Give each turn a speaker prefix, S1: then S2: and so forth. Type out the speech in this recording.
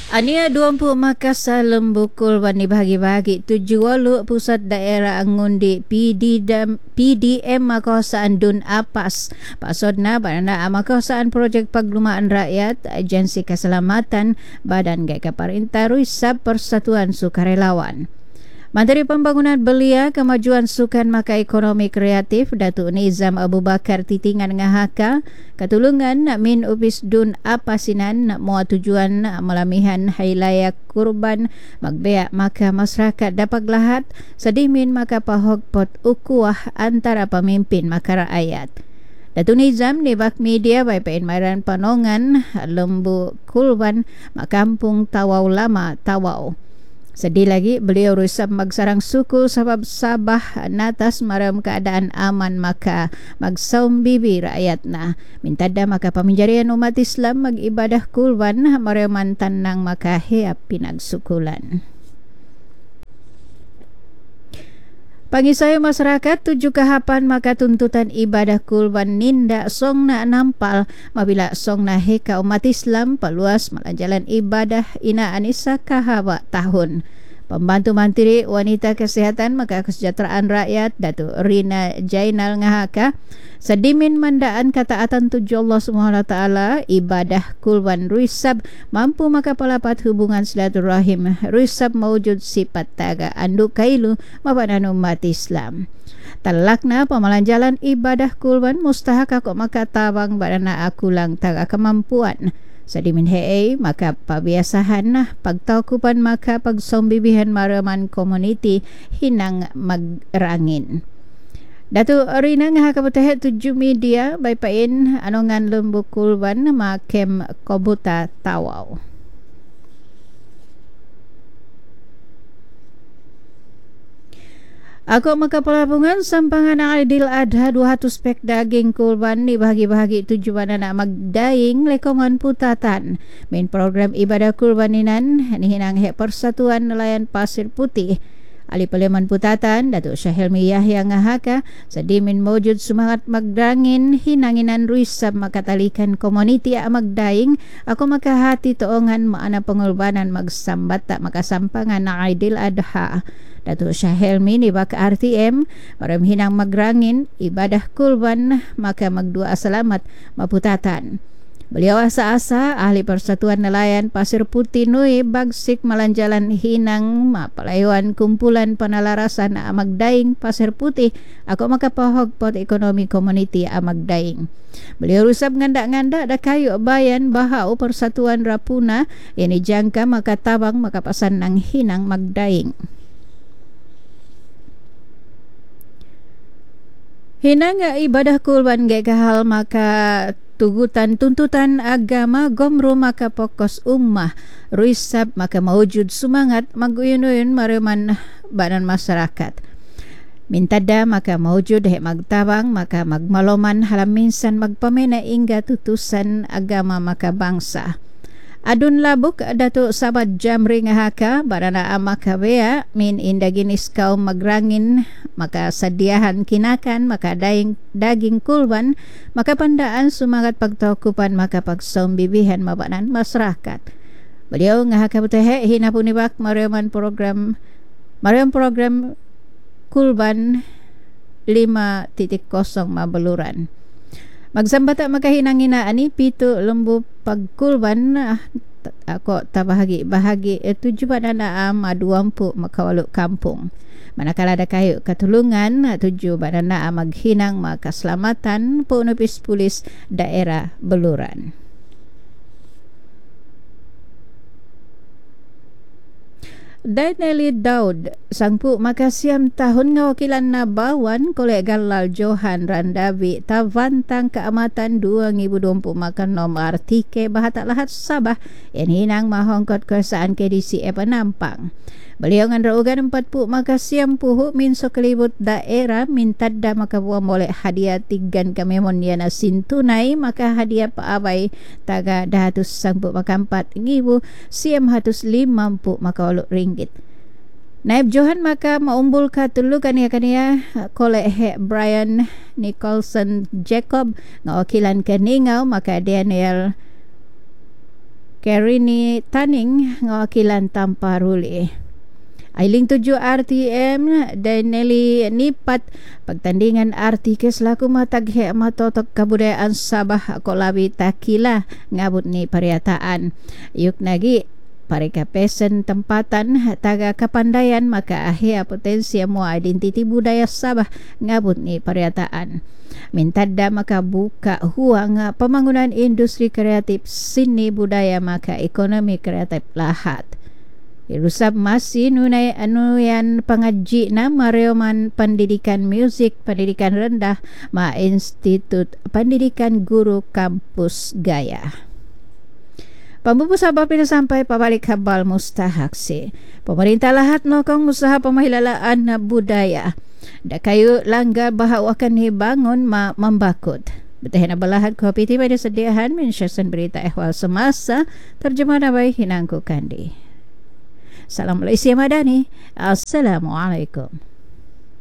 S1: Ania 20 Makassar lembukul wani bahagi-bahagi 78 pusat daerah ngundi PDM makosaan Dun Apas. Pasodna barana makosaan projek paglumaan rakyat Agensi Keselamatan Badan Gaya Parintah Ruisab Persatuan Sukarelawan. Menteri Pembangunan Belia Kemajuan Sukan Maka Ekonomi Kreatif Datuk Nizam Abu Bakar titingan ngahaka katulungan min upis Dun Apasinan mua tujuan melamihan hailaya kurban magbea maka masyarakat dapat lahat sedimin maka pahog pot ukuah antara pemimpin maka rakyat. Datuk Nizam ni bak media BPN Mairan Panongan Lembu Kulban Makampung Tawau Lama Tawau. Sedih lagi beliau rusab magsarang suku sebab Sabah natas maram keadaan aman maka magsaum bibi rakyatna. Mintada maka paminjarian umat Islam magibadah kurban maram tanang maka heap pinagsukulan. Pangisaya masyarakat 7 kahapan maka tuntutan ibadah kurban ninda songna nampal mabila songna heka umat Islam peluas melanjalan ibadah ina anisa kahaba tahun. Pembantu Menteri Wanita Kesihatan maka Kesejahteraan Rakyat Datuk Rina Jainal ngahaka sedimin mandaan kataatan tuju Allah SWT ibadah kurban ruisab mampu maka pelapat hubungan silaturahim ruisab mawujud sifat taga anduk kailu mabanan umat Islam. Talakna pemalanjalan ibadah kurban mustahak kok maka tabang badana akulang taga kemampuan. Sadimin hei maka pabiasahan nah pagtaukupan maka pagsombibihan maraman community hinang magrangin. Datuk Rina ngahakabutahe 7 media baipain anongan lembu kurban makem Kobuta Tawau. Aku maka pelabuhan sampangan Aidil Adha 200 pek daging kurban dibahagi-bahagi 7 banana magdaing lekongan putatan. Main program ibadah kurbaninan hinang he Persatuan Nelayan Pasir Putih. Ali Parlimen Putatan Datuk Syahilmi Yahya ngahaka sedimin mawujud semangat magdangin hinanginan ruisab makatalikan komuniti magdaing ako makahati toongan maana pengorbanan magsambat tak makasampangan na Aidil Adha. Datuk Syahilmi ni baka RTM maram hinang magrangin ibadah kurban maka magdua selamat maputatan. Beliau asa-asa ahli Persatuan Nelayan Pasir Putih Nui bagsik malanjalan hinang mapalayuan kumpulan penalarasan Amagdaing Pasir Putih ako makapahog pot ekonomi komuniti Amagdaing. Beliau rusab ngandak-ngandak da kayu bayan bahau Persatuan Rapuna ini jangka maka tabang makapasan ng hinang Magdaing. Hinang ibadah kurban gaya kahal maka tugutan tuntutan agama gomro maka pokos ummah ruisab maka mawujud semangat maguyun-uyun mareman badan masyarakat. Mintada maka mawujud he magtabang maka magmaloman halam minsan magpamena hingga tutusan agama maka bangsa. Adun labuk Datuk Sabat Jamri ngahaka barana maka bea min indaginis kaum magrangin maka sediahan kinakan maka daging kurban maka pandaan semangat pagtaukupan maka pagsaum bibihan mabanan masyarakat. Beliau ngahaka betehe hinapunibak mariaman program kurban 5.0 mabeluran. Magsambata makahinangina ani pitu lembu pagkurban ako tabahagi 7 banana 20 makawaluk kampung. Manakala ada kayu katulungan 7 banana maghinang makaselamatan punupis pulis daerah Beluran. Daineli Daud sangpu makasiam tahun ngawakilan Nabawan kolek Galal Johan Randavi tavantang keamatan 2020 makan nomor tike bahatak lahat Sabah yang hinang mahongkot kersaan KDC penampang. Beliau ngandraugan 40 makasiam puhu min sokelibut daerah mintadda maka buah molek hadiah tigan kamemon yana sintunai maka hadiah paabai taga dahatus sangpu maka 4,000 siam hatus 50 maka ringgit. Naib Johan maka maumbul katulu kania kolek he Brian Nicholson Jacob ngawakilan keningau maka Daniel Kerini Taning ngawakilan tanpa ruli. Ailing 7 RTM dan Nelly Nipat pagtandingan RTK selaku mataghe matotok kabudayaan Sabah kolabi takila ngabut ni pariataan. Yuk nagi pareka pesen tempatan taga kapandaian maka ahia potensi mo identiti budaya Sabah ngabut ni pariataan. Mintada maka buka huang pembangunan industri kreatif seni budaya maka ekonomi kreatif lahat. Irusab masih nunai anuyan pengaji na Marioman Pendidikan Musik Pendidikan Rendah ma Institut Pendidikan Guru Kampus Gaya. Pembubu Sabah pindah sampai pabalik habal mustahaksi. Pemerintah lahat nokong usaha pemahilalaan budaya. Dak kayu langgar bahawakan hibangun ma membakut. Betahina balahat kopi tiba disediakan mensyaskan berita ehwal semasa terjemah nabai hinangku kandi. Salam Malaysia Madani. Assalamualaikum.